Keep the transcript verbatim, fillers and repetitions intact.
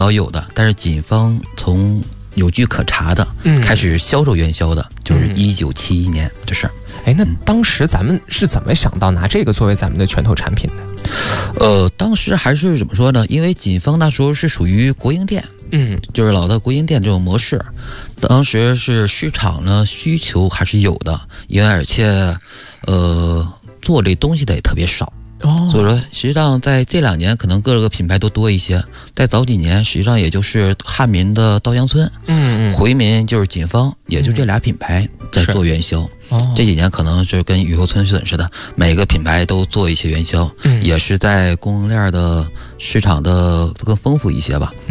早有的，但是锦方从有据可查的、嗯、开始销售元宵的，就是一九七一年这事儿。 哎，那当时咱们是怎么想到拿这个作为咱们的拳头产品的？ 呃，当时还是怎么说呢？因为锦方那时候是属于国营店，嗯，就是老的国营店这种模式，当时是市场呢需求还是有的，因为而且，呃，做这东西的也特别少。哦，所以说，实际上在这两年，可能各个品牌都多一些。在早几年，实际上也就是汉民的稻香村，嗯嗯，回民就是锦方，也就这俩品牌在做元宵。哦，这几年可能是跟雨后春笋似的，每个品牌都做一些元宵，嗯，也是在供应链的市场的更丰富一些吧。